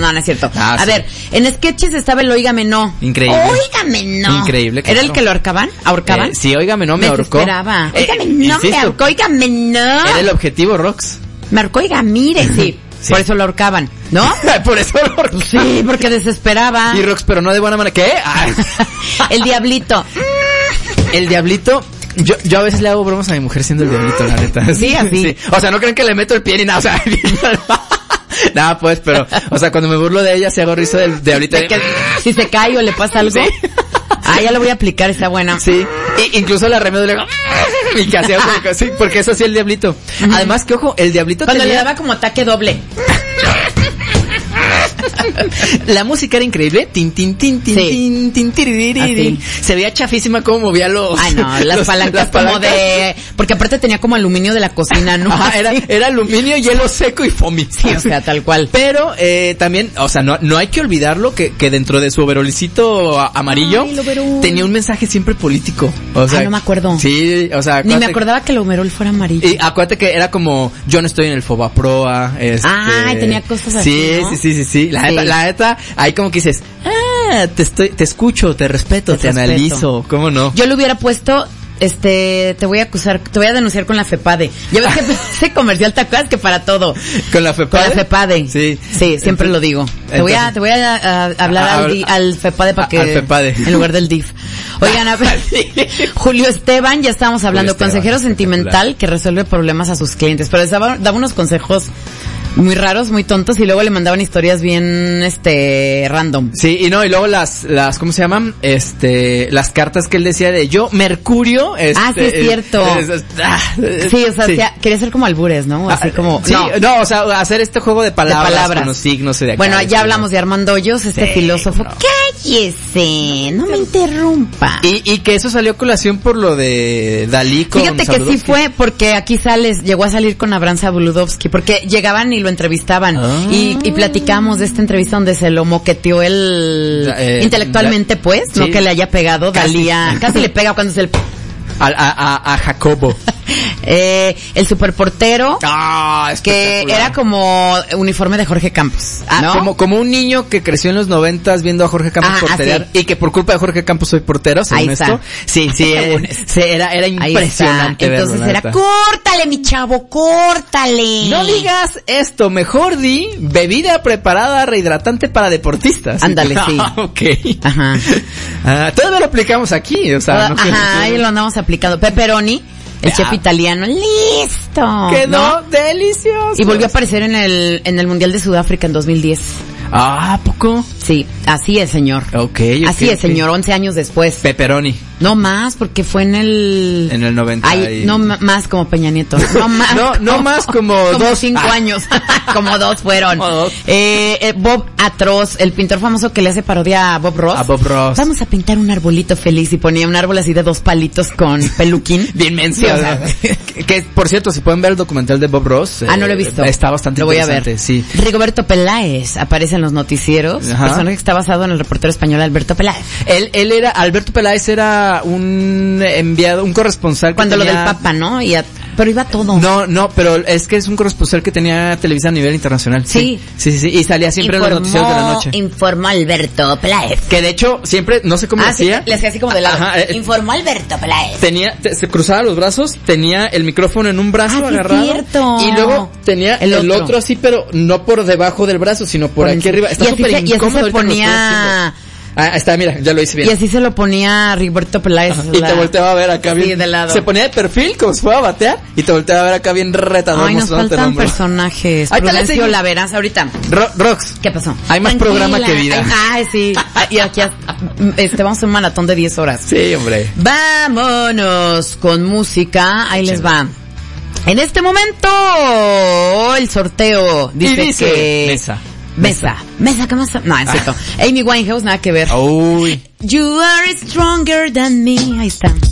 No es cierto. A sí. Ver, en sketches estaba el Óigame No. Increíble. Óigame No. Increíble. ¿Era el que lo ahorcaban? Sí, Óigame No me ahorcó. Óigame No me ahorcó, Óigame No. Era el objetivo, Rox. Me ahorcó, oiga, mire, sí. Por eso lo ahorcaban, ¿no? Por eso lo ahorcaban. Sí, porque desesperaba. Y Rox, pero no de buena manera. ¿Qué? El Diablito. El Diablito. Yo a veces le hago bromas a mi mujer siendo el Diablito, la neta. Sí, así. Sí. O sea, no creen que le meto el pie ni nada, o sea, nada, pues, pero, o sea, cuando me burlo de ella, se hago risa del Diablito. Si se cae o le pasa algo. Sí. Ya lo voy a aplicar, está buena. Sí. Incluso la remedio le digo, y que hacía sí, porque eso hacía el Diablito. Además, que ojo, el Diablito cuando le daba como ataque doble. La música era increíble. Tin, tin, tin, tin, tin, tin, tin. Se veía chafísima cómo movía los... Ay, no, las palancas como de... Porque aparte tenía como aluminio de la cocina, ¿no? Ajá, era aluminio, hielo seco y foamy. Sí, o sea, tal cual. Pero, también, o sea, no hay que olvidarlo que dentro de su overolicito amarillo tenía un mensaje siempre político. O sea, no me acuerdo. Sí, o sea... Ni me acordaba que el overol fuera amarillo. Y acuérdate que era como, yo no estoy en el Fobaproa, tenía cosas así, ¿no? Sí. La neta, ahí como que dices, te escucho, te respeto, te analizo, ¿cómo no? Yo le hubiera puesto, te voy a denunciar con la FEPADE. Ya ves que ese comercial, ¿te acuerdas? Que para todo. ¿Con la FEPADE? Con la FEPADE. Sí. Sí, siempre lo digo. Te voy a hablar al FEPADE para que... Al FEPADE. En lugar del DIF. Oigan, a ver, Julio Esteban, ya estábamos hablando, consejero sentimental que resuelve problemas a sus clientes, pero les daba unos consejos muy raros, muy tontos, y luego le mandaban historias bien, random. Sí, y luego las, ¿cómo se llaman? Las cartas que él decía de yo, Mercurio, sí, es cierto. Sí, o sea, quería ser como albures, ¿no? Así como, sí, no, o sea, hacer este juego de palabras. Con los signos y de acá. Bueno, ya hablamos de Armando Hoyos, filósofo. No. Cállese, no me interrumpa. Y que eso salió a colación por lo de Dalí con Fíjate que sí fue, porque aquí llegó a salir con Abraham Zabuludovsky, porque llegaban y lo entrevistaban y platicamos de esta entrevista donde se lo moqueteó él intelectualmente, pues, sí. No que le haya pegado. Casi le pega cuando se a Jacobo. El superportero, que era como uniforme de Jorge Campos, ¿no? Como un niño que creció en los 90s viendo a Jorge Campos porterear, y que por culpa de Jorge Campos soy portero, según esto. Sí, era impresionante. Entonces verlo, era, córtale mi chavo, córtale. No digas esto, mejor di bebida preparada rehidratante para deportistas. Ándale, sí. Okay. Ajá. Todavía lo aplicamos aquí, o sea. Ahí lo andamos aplicando. Pepperoni, el chef italiano, listo. Quedó delicioso. Y volvió a aparecer en el Mundial de Sudáfrica en 2010. ¿A poco? Sí, así es, señor. Okay, así es, señor, 11 años después. Pepperoni. No más, porque fue en el 90. No más como Peña Nieto. No más. no más como 5 años. Como 2 fueron. Bob Atroz, el pintor famoso que le hace parodia a Bob Ross. A Bob Ross. Vamos a pintar un arbolito feliz, y ponía un árbol así de 2 palitos con peluquín. Bien menso. Sí, o sea, que por cierto, si pueden ver el documental de Bob Ross. No lo he visto. Está bastante interesante. Lo voy a ver. Sí. Rigoberto Peláez aparece en los noticieros. Personaje que está basado en el reportero español Alberto Peláez. Alberto Peláez era un enviado, un corresponsal. Cuando lo del Papa, ¿no? Pero iba todo. No, pero es que es un corresponsal que tenía televisión a nivel internacional. Sí. Y salía siempre en los noticieros de la noche. Informó Alberto Peláez. Que de hecho, siempre, no sé cómo lo hacía. Sí, le hacía así como de lado. Informó Alberto Peláez. Se cruzaba los brazos, tenía el micrófono en un brazo agarrado. Sí, cierto. Y luego tenía el otro así, pero no por debajo del brazo, sino por aquí arriba. Está súper incómodo. Y así se ponía... está, mira, ya lo hice bien. Y así se lo ponía Rigoberto Peláez. Y te volteaba a ver acá bien. Sí, de lado. Se ponía de perfil, como si fuera a batear, y te volteaba a ver acá bien retador. Nos faltan personajes. Prudencio, la verás ahorita. Rox. ¿Qué pasó? Hay más programa que vida. Sí. Y aquí vamos a un maratón de 10 horas. Sí, hombre. Vámonos con música. Ahí les va. En este momento, el sorteo dice que... Mesa, ¿qué más? No, es cierto. Amy Winehouse, nada que ver. Uy. You are stronger than me. Ahí está.